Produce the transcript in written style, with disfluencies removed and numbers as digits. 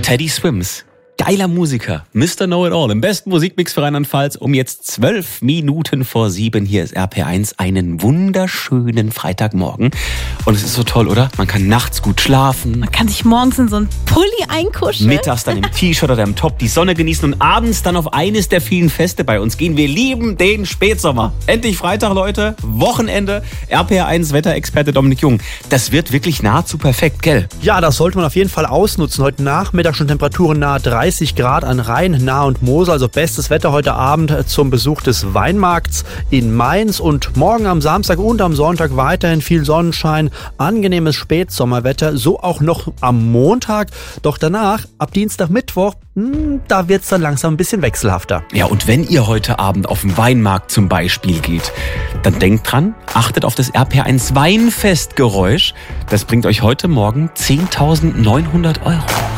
Teddy Swims. Geiler Musiker, Mr. Know-It-All, im besten Musikmix für Rheinland-Pfalz um jetzt 12 Minuten vor 7. Hier ist RPR1, einen wunderschönen Freitagmorgen. Und es ist so toll, oder? Man kann nachts gut schlafen. Man kann sich morgens in so einen Pulli einkuscheln. Mittags dann im T-Shirt oder im Top die Sonne genießen und abends dann auf eines der vielen Feste bei uns gehen. Wir lieben den Spätsommer. Endlich Freitag, Leute, Wochenende. RPR1 Wetterexperte Dominik Jung. Das wird wirklich nahezu perfekt, gell? Ja, das sollte man auf jeden Fall ausnutzen. Heute Nachmittag schon Temperaturen nahe 30 Grad an Rhein, Nahe und Mosel. Also bestes Wetter heute Abend zum Besuch des Weinmarkts in Mainz. Und morgen am Samstag und am Sonntag weiterhin viel Sonnenschein, angenehmes Spätsommerwetter. So auch noch am Montag. Doch danach, ab Dienstag, Mittwoch, da wird's dann langsam ein bisschen wechselhafter. Ja, und wenn ihr heute Abend auf den Weinmarkt zum Beispiel geht, dann denkt dran, achtet auf das RPR1 Weinfestgeräusch. Das bringt euch heute Morgen 10.900 €.